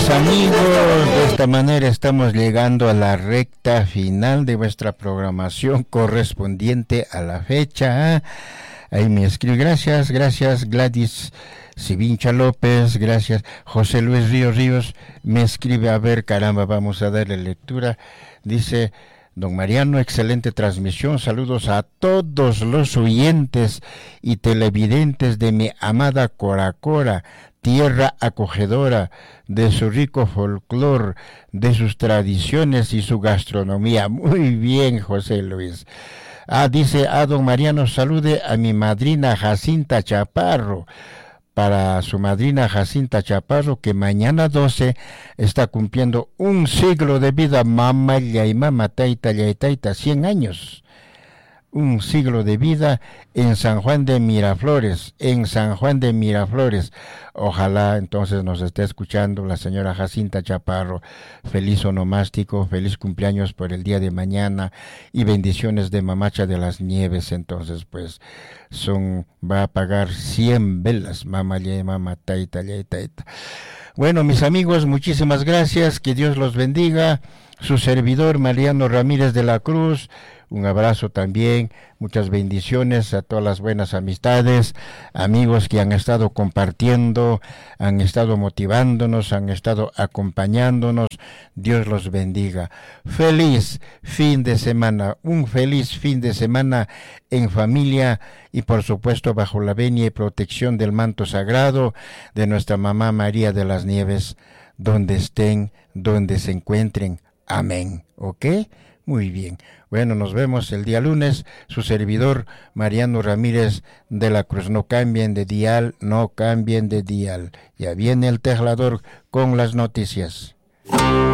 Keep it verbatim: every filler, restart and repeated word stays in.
mis amigos, de esta manera estamos llegando a la recta final de vuestra programación correspondiente a la fecha. Ahí me escribe, gracias, gracias Gladys Sivincha López, gracias José Luis Ríos Ríos, me escribe, a ver, caramba, vamos a darle lectura. Dice: don Mariano, excelente transmisión, saludos a todos los oyentes y televidentes de mi amada Coracora, tierra acogedora, de su rico folclor, de sus tradiciones y su gastronomía. Muy bien, José Luis. Ah, dice, a don Mariano, salude a mi madrina Jacinta Chaparro, para su madrina Jacinta Chaparro, que mañana doce está cumpliendo un siglo de vida, mamá y mamá taita y taita, cien años. Un siglo de vida en San Juan de Miraflores, en San Juan de Miraflores. Ojalá entonces nos esté escuchando la señora Jacinta Chaparro. Feliz onomástico, feliz cumpleaños por el día de mañana y bendiciones de Mamacha de las Nieves. Entonces pues son, va a pagar cien velas, mamá y mamá taita y taita. Bueno, mis amigos, muchísimas gracias, que Dios los bendiga. Su servidor Mariano Ramírez de la Cruz, un abrazo también, muchas bendiciones a todas las buenas amistades, amigos que han estado compartiendo, han estado motivándonos, han estado acompañándonos. Dios los bendiga. Feliz fin de semana, un feliz fin de semana en familia y por supuesto bajo la venia y protección del manto sagrado de nuestra mamá María de las Nieves, donde estén, donde se encuentren. Amén. ¿Ok? Muy bien. Bueno, nos vemos el día lunes. Su servidor, Mariano Ramírez de la Cruz. No cambien de dial, no cambien de dial. Ya viene el teclador con las noticias.